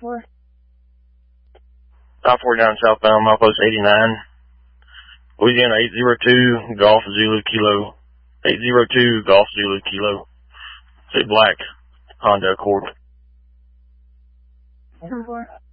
4. 549 southbound, milepost 89. Louisiana 802 Golf Zulu Kilo. 802 Golf Zulu Kilo. It's a black Honda Accord. 4.